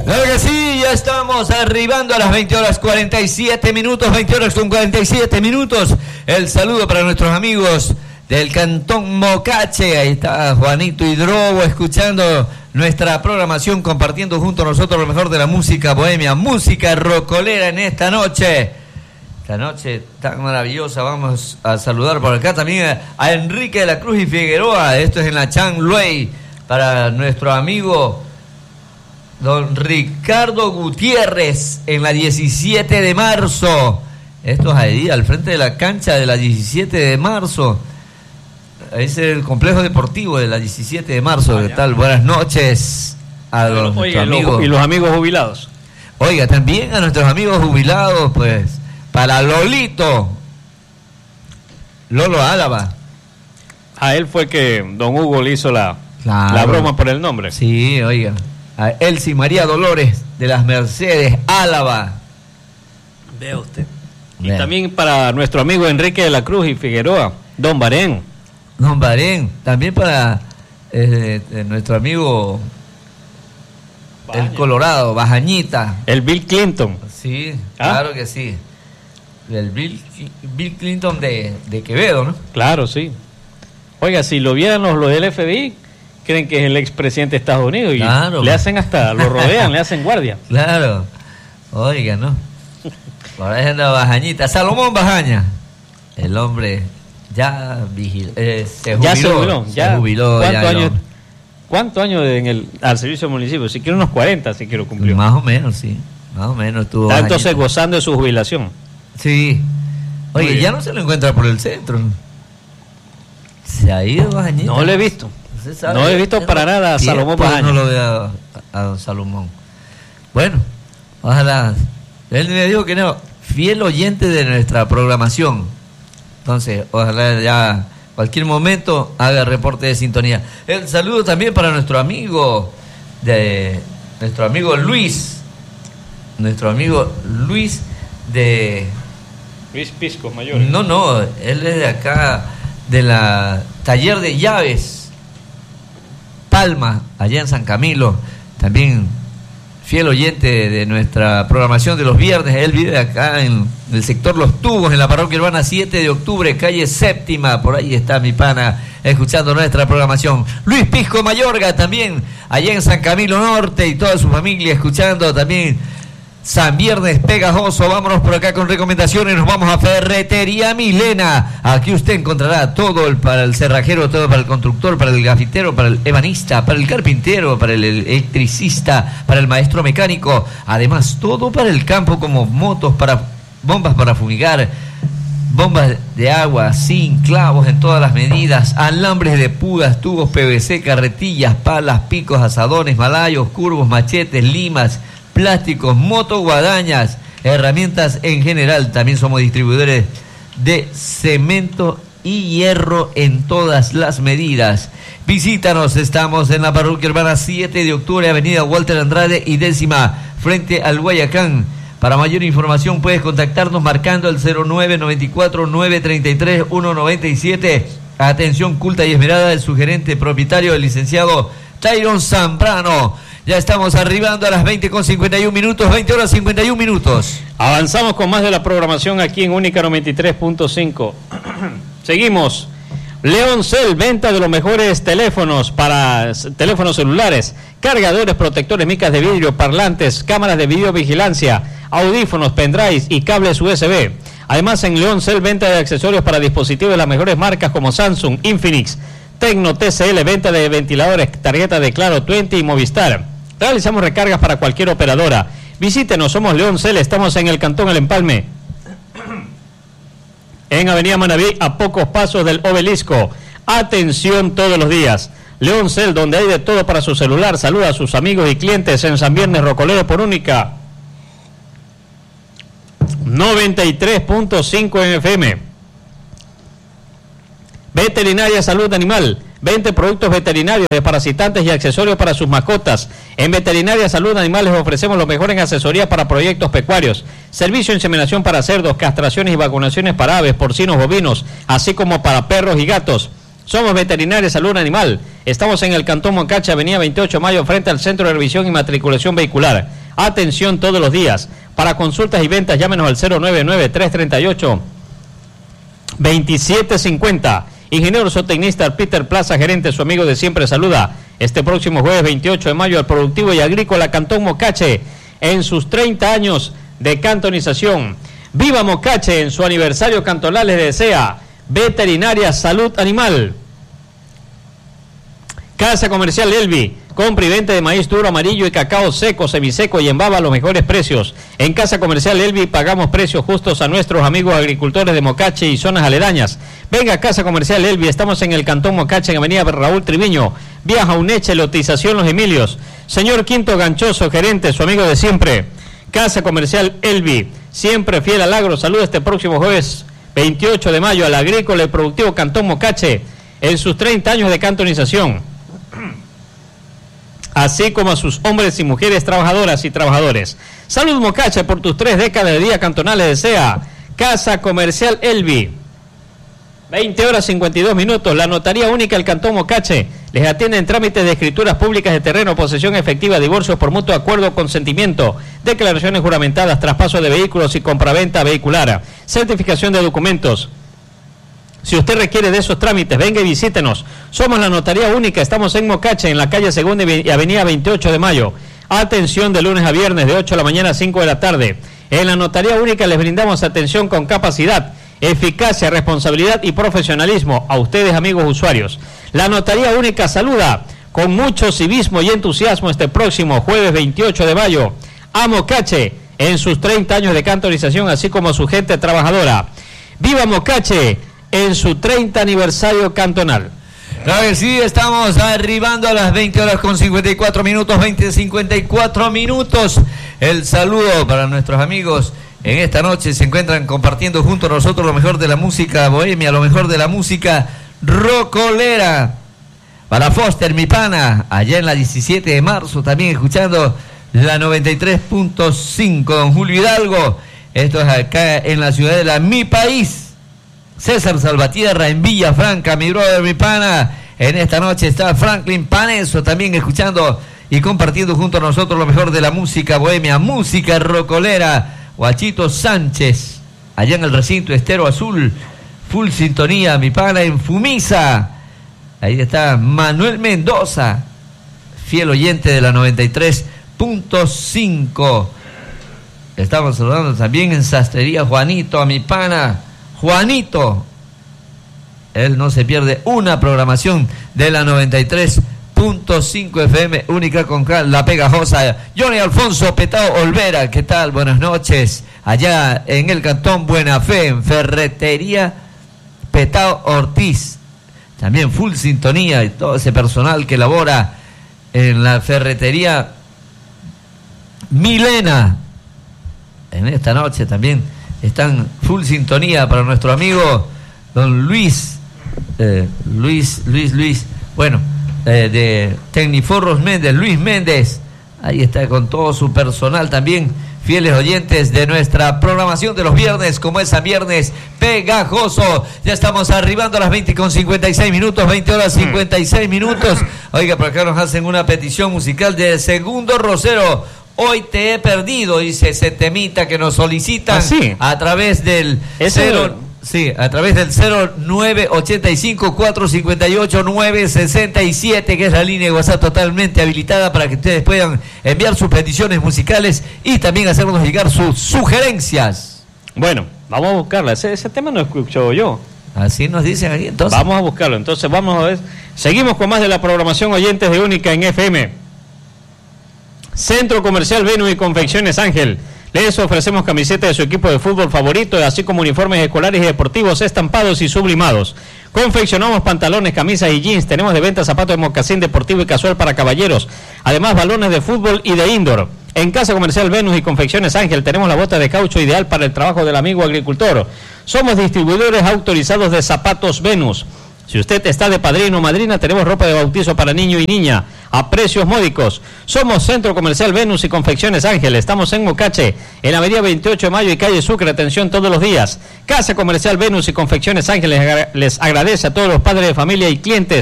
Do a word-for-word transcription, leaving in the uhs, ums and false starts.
Claro que sí, ya estamos arribando a las veinte horas cuarenta y siete minutos, veinte horas con cuarenta y siete minutos. El saludo para nuestros amigos del Cantón Mocache. Ahí está Juanito Hidrobo escuchando nuestra programación, compartiendo junto a nosotros lo mejor de la música bohemia, música rocolera en esta noche. Esta noche tan maravillosa. Vamos a saludar por acá también a, a Enrique de la Cruz y Figueroa. Esto es en la Chang Luey, para nuestro amigo don Ricardo Gutiérrez en la diecisiete de marzo. Esto es ahí, al frente de la cancha de la diecisiete de marzo. Es el complejo deportivo de la diecisiete de marzo. ¿Qué tal? Buenas noches a los Oiga, amigos. Los, y los amigos jubilados. Oiga, también a nuestros amigos jubilados, pues, para Lolito, Lolo Álava. A él fue que don Hugo le hizo la, Claro. la broma por el nombre. Sí, oiga. A Elsie María Dolores de las Mercedes, Álava. Vea usted. Y Vea. también para nuestro amigo Enrique de la Cruz y Figueroa, don Barén. Don Barén. También para eh, eh, nuestro amigo Bajaña. el Colorado, Bajañita. El Bill Clinton. Sí, ¿Ah? claro que sí. El Bill, Bill Clinton de, de Quevedo, ¿no? Claro, sí. Oiga, si lo vieran los, los del F B I, creen que es el expresidente de Estados Unidos y Claro. le hacen hasta, lo rodean, le hacen guardia. Claro. Oiga, ¿no? Por ahí anda Bajañita. Salomón Bajaña. El hombre ya vigil, eh, se jubiló. Ya se jubiló. Se Ya, jubiló. ¿Cuántos ya el años, hombre. ¿cuántos años en el, al servicio del municipio? Si quiero unos cuarenta, si quiero cumplir. Más o menos, sí. Más o menos estuvo. Está entonces Bajañita. gozando de su jubilación. Sí. Muy Oye, bien. ya no se lo encuentra por el centro. Se ha ido Bajañita. No lo he visto. Se sabe. No he visto para nada a Tiempo Salomón Bajaña. No lo veo a, a don Salomón. Bueno, ojalá. Él me dijo que no, fiel oyente de nuestra programación. Entonces, ojalá ya cualquier momento haga reporte de sintonía. El saludo también para nuestro amigo de nuestro amigo Luis. Nuestro amigo Luis de Luis Pisco Mayor. No, no, él es de acá, de la Taller de Llaves, Palma, allá en San Camilo. También fiel oyente de nuestra programación de los viernes. Él vive acá en el sector Los Tubos, en la parroquia urbana siete de octubre, calle séptima. Por ahí está mi pana, escuchando nuestra programación. Luis Pisco Mayorga también, allá en San Camilo Norte, y toda su familia escuchando también. San Viernes Pegajoso. Vámonos por acá con recomendaciones. Nos vamos a Ferretería Milena. Aquí usted encontrará todo el, para el cerrajero, todo para el constructor, para el gafitero, para el ebanista, para el carpintero, para el electricista, para el maestro mecánico. Además, todo para el campo, como motos, para bombas para fumigar, bombas de agua, zinc, clavos en todas las medidas, alambres de púas, tubos P V C, carretillas, palas, picos, asadones, malayos, curvos, machetes, limas, plásticos, motoguadañas, herramientas en general. También somos distribuidores de cemento y hierro en todas las medidas. Visítanos, estamos en la parroquia urbana siete de octubre, avenida Walter Andrade y décima, frente al Guayacán. Para mayor información puedes contactarnos marcando el cero nueve noventa y cuatro, nueve treinta y tres, uno noventa y siete. Atención culta y esmerada del sugerente propietario, el licenciado Tyron Zambrano. Ya estamos arribando a las veinte con cincuenta y un minutos, veinte horas cincuenta y un minutos. Avanzamos con más de la programación aquí en Única noventa y tres punto cinco. Seguimos. Leoncel, venta de los mejores teléfonos para teléfonos celulares, cargadores, protectores, micas de vidrio, parlantes, cámaras de videovigilancia, audífonos, pendrives y cables U S B. Además, en Leoncel, venta de accesorios para dispositivos de las mejores marcas como Samsung, Infinix, Tecno, T C L, venta de ventiladores, tarjeta de Claro, Twenty y Movistar. Realizamos recargas para cualquier operadora. Visítenos, somos Leoncel, estamos en el Cantón El Empalme, en Avenida Manaví, a pocos pasos del Obelisco. Atención todos los días. Leoncel, donde hay de todo para su celular. Saluda a sus amigos y clientes en San Viernes Rocolero por Única noventa y tres punto cinco en F M. Veterinaria Salud Animal. veinte productos veterinarios, desparasitantes y accesorios para sus mascotas. En Veterinaria Salud Animal les ofrecemos lo mejor en asesoría para proyectos pecuarios. Servicio de inseminación para cerdos, castraciones y vacunaciones para aves, porcinos, bovinos, así como para perros y gatos. Somos Veterinaria Salud Animal. Estamos en el Cantón Mocache, avenida veintiocho de mayo, frente al Centro de Revisión y Matriculación Vehicular. Atención todos los días. Para consultas y ventas, llámenos al cero nueve nueve, tres tres ocho, dos siete cinco cero. Ingeniero zootecnista Peter Plaza, gerente, su amigo de siempre, saluda este próximo jueves veintiocho de mayo al Productivo y Agrícola Cantón Mocache en sus treinta años de cantonización. Viva Mocache, en su aniversario cantonal les desea Veterinaria Salud Animal. Casa Comercial Elvi, compra y venta de maíz duro, amarillo y cacao seco, semiseco y en baba a los mejores precios. En Casa Comercial Elvi pagamos precios justos a nuestros amigos agricultores de Mocache y zonas aledañas. Venga a Casa Comercial Elvi, estamos en el Cantón Mocache, en Avenida Raúl Triviño. Viaja Uneche, lotización Los Emilios. Señor Quinto Ganchoso, gerente, su amigo de siempre. Casa Comercial Elvi, siempre fiel al agro. Saluda este próximo jueves veintiocho de mayo al Agrícola y Productivo Cantón Mocache en sus treinta años de cantonización, así como a sus hombres y mujeres trabajadoras y trabajadores. Salud Mocache, por tus tres décadas de día cantonales desea Casa Comercial Elvi. veinte horas cincuenta y dos minutos. La Notaría Única del Cantón Mocache les atiende en trámites de escrituras públicas de terreno, posesión efectiva, divorcios por mutuo acuerdo, consentimiento, declaraciones juramentadas, traspaso de vehículos y compraventa vehicular, certificación de documentos. Si usted requiere de esos trámites, venga y visítenos. Somos la Notaría Única, estamos en Mocache, en la calle Segunda y Avenida veintiocho de mayo. Atención de lunes a viernes, de ocho de la mañana a cinco de la tarde. En la Notaría Única les brindamos atención con capacidad, eficacia, responsabilidad y profesionalismo a ustedes, amigos usuarios. La Notaría Única saluda con mucho civismo y entusiasmo este próximo jueves veintiocho de mayo a Mocache en sus treinta años de cantonización, así como a su gente trabajadora. ¡Viva Mocache! En su treinta aniversario cantonal. Claro que sí, estamos arribando a las veinte horas con cincuenta y cuatro minutos, veinte cincuenta y cuatro minutos. El saludo para nuestros amigos en esta noche, se encuentran compartiendo junto a nosotros lo mejor de la música bohemia, lo mejor de la música rocolera. Para Foster, mi pana, allá en la diecisiete de marzo, también escuchando la noventa y tres punto cinco, don Julio Hidalgo. Esto es acá en la ciudadela, mi país. César Salvatierra en Villafranca, mi brother, mi pana. En esta noche está Franklin Paneso también escuchando y compartiendo junto a nosotros lo mejor de la música bohemia, música rocolera. Guachito Sánchez, allá en el recinto Estero Azul, full sintonía, mi pana en Fumisa. Ahí está Manuel Mendoza, fiel oyente de la noventa y tres punto cinco. Estamos saludando también en Sastrería Juanito, a mi pana Juanito. Él no se pierde una programación de la noventa y tres punto cinco F M, única con la pegajosa. Johnny Alfonso Petao Olvera, ¿qué tal? Buenas noches. Allá en el Cantón Buena Fe, en Ferretería Petao Ortiz. También full sintonía y todo ese personal que labora en la ferretería Milena. En esta noche también están full sintonía para nuestro amigo don Luis, eh, Luis, Luis, Luis, bueno, eh, de Tecniforros Méndez, Luis Méndez, ahí está con todo su personal también, fieles oyentes de nuestra programación de los viernes, como es a viernes pegajoso. Ya estamos arribando a las veinte con cincuenta y seis minutos, veinte horas cincuenta y seis minutos. Oiga, por acá nos hacen una petición musical de Segundo Rosero. Hoy te he perdido, dice ese temita que nos solicitan. ¿Ah, sí? A través del cero, sí, a través del cero nueve ochenta y cinco, cuatrocientos cincuenta y ocho, novecientos sesenta y siete, que es la línea de WhatsApp totalmente habilitada para que ustedes puedan enviar sus peticiones musicales y también hacernos llegar sus sugerencias. Bueno, vamos a buscarla. Ese, ese tema no escucho yo. Así nos dicen aquí, entonces. Vamos a buscarlo. Entonces vamos a ver. Seguimos con más de la programación oyentes de Única en F M. Centro Comercial Venus y Confecciones Ángel. Les ofrecemos camisetas de su equipo de fútbol favorito, así como uniformes escolares y deportivos estampados y sublimados. Confeccionamos pantalones, camisas y jeans. Tenemos de venta zapatos de mocasín deportivo y casual para caballeros. Además, balones de fútbol y de indoor. En Casa Comercial Venus y Confecciones Ángel tenemos la bota de caucho ideal para el trabajo del amigo agricultor. Somos distribuidores autorizados de zapatos Venus. Si usted está de padrino o madrina, tenemos ropa de bautizo para niño y niña a precios módicos. Somos Centro Comercial Venus y Confecciones Ángel. Estamos en Mocache, en la avenida veintiocho de mayo y calle Sucre. Atención todos los días. Casa Comercial Venus y Confecciones Ángel les agradece a todos los padres de familia y clientes